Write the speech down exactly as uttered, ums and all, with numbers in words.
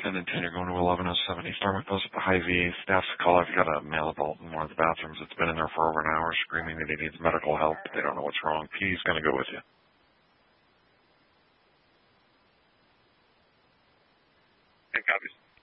ten and ten, you're going to eleven oh seven. East Army Post at the Hy-V. Staff's call. I've got a male adult in one of the bathrooms that's been in there for over an hour screaming that he needs medical help. They don't know what's wrong. P's going to go with you. Ten copies.